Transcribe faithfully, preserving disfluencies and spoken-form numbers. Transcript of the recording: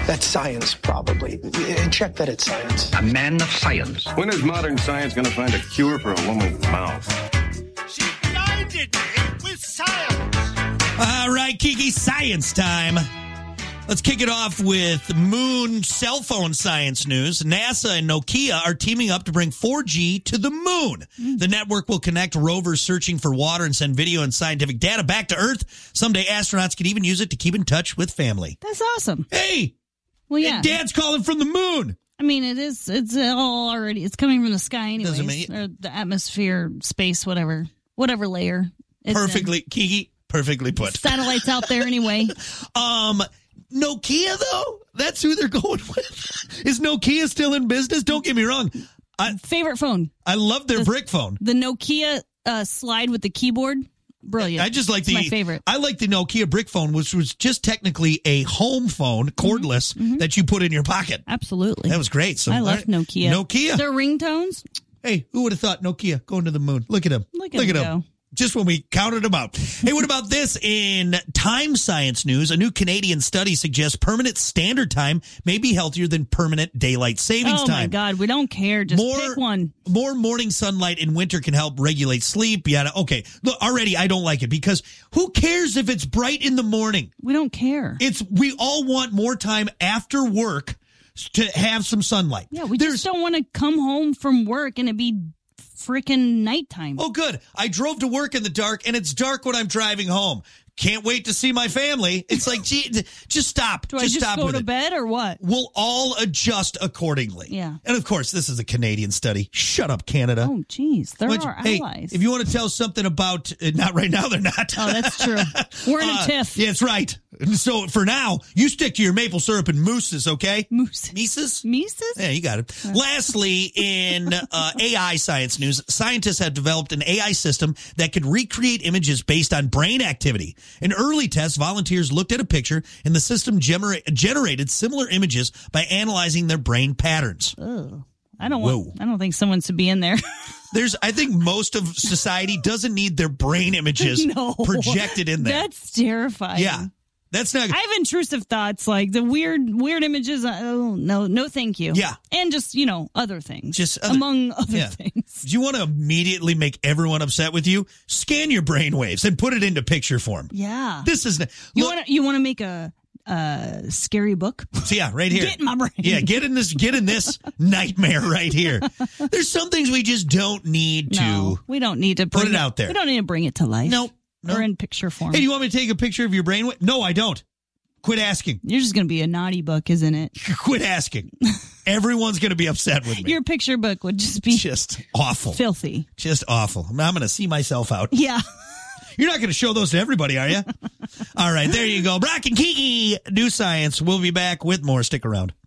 That's science, probably. Check that it's science. A man of science. When is modern science going to find a cure for a woman's mouth? She blinded me with science. All right, Kiki, science time. Let's kick it off with moon cell phone science news. NASA and Nokia are teaming up to bring four G to the moon. Mm. The network will connect rovers searching for water and send video and scientific data back to Earth. Someday astronauts can even use it to keep in touch with family. That's awesome. Hey! Well, yeah. Dad's calling from the moon. I mean, it is, it's all already, it's coming from the sky anyways. Doesn't mean, or the atmosphere, space, whatever, whatever layer. It's perfectly, in. Kiki, perfectly put. Satellites out there anyway. um... Nokia, though? That's who they're going with? Is Nokia still in business? Don't get me wrong. I, Favorite phone. I love their the, brick phone. The Nokia uh, slide with the keyboard. Brilliant. I just like it's the my favorite. I like the Nokia brick phone, which was just technically a home phone, cordless, mm-hmm. that you put in your pocket. Absolutely. That was great. So I love right. Nokia. Nokia. Their ringtones. Hey, who would have thought Nokia going to the moon? Look at him. Look at Look him. At him. Just when we counted them out. Hey, what about this? In time science news, a new Canadian study suggests permanent standard time may be healthier than permanent daylight savings oh time. Oh, my God. We don't care. Just more, pick one. More morning sunlight in winter can help regulate sleep. Yeah, okay. Look, already I don't like it because who cares if it's bright in the morning? We don't care. It's we all want more time after work to have some sunlight. Yeah, we There's, just don't want to come home from work and it be freaking nighttime. Oh, good. I drove to work in the dark, and it's dark when I'm driving home. Can't wait to see my family. It's like, gee, just stop. Do just I just stop go with to it. bed or what? We'll all adjust accordingly. Yeah. And, of course, this is a Canadian study. Shut up, Canada. Oh, geez. They're Which, our hey, allies. If you want to tell something about, uh, not right now, they're not. Oh, that's true. We're in a uh, tiff. Yeah, that's right. So, for now, you stick to your maple syrup and mousses, okay? Mousses. Mises? Mises? Yeah, you got it. Uh. Lastly, in uh, A I science news, scientists have developed an A I system that could recreate images based on brain activity. In early tests, volunteers looked at a picture, and the system gener- generated similar images by analyzing their brain patterns. Ugh. I don't want. Whoa. I don't think someone should be in there. There's, I think most of society doesn't need their brain images no, projected in there. That's terrifying. Yeah. That's not. I have intrusive thoughts like the weird, weird images. Oh no, no, thank you. Yeah, and just you know other things. Just other, among other yeah. things. Do you want to immediately make everyone upset with you? Scan your brain waves and put it into picture form. Yeah, this is. You want to you want to make a uh, scary book? So yeah, right here. Get in my brain. Yeah, get in this. Get in this nightmare right here. There's some things we just don't need to. No, we don't need to bring put it, it out there. We don't need to bring it to life. Nope. Nope. Or in picture form. Hey, do you want me to take a picture of your brain? No, I don't. Quit asking. You're just going to be a naughty book, isn't it? Quit asking. Everyone's going to be upset with me. Your picture book would just be just awful. Filthy. Just awful. I'm going to see myself out. Yeah. You're not going to show those to everybody, are you? All right, there you go. Brock and Kiki do science. We'll be back with more. Stick around.